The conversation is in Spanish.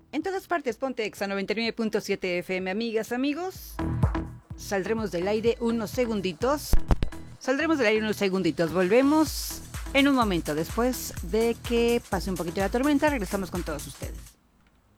En todas partes, ponte Exa 99.7 FM, amigas, amigos. Saldremos del aire unos segunditos. Volvemos en un momento después de que pase un poquito la tormenta. Regresamos con todos ustedes.